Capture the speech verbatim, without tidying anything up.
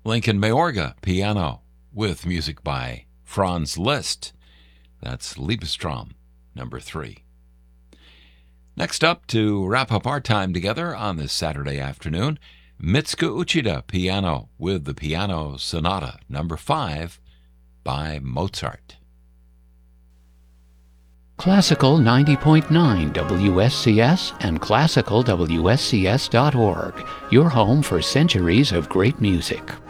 Lincoln Mayorga, piano, with music by Franz Liszt. That's Liebestrom, number three. Next up, to wrap up our time together on this Saturday afternoon, Mitsuko Uchida, piano, with the Piano Sonata, number five, by Mozart. Classical ninety point nine W S C S and classical W S C S dot org, your home for centuries of great music.